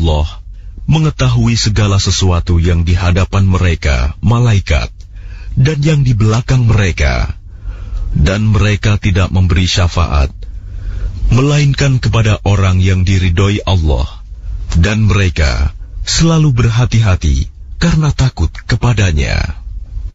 Allah mengetahui segala sesuatu yang di hadapan mereka, malaikat, dan yang di belakang mereka, dan mereka tidak memberi syafaat, melainkan kepada orang yang diridhoi Allah, dan mereka selalu berhati-hati karena takut kepadanya.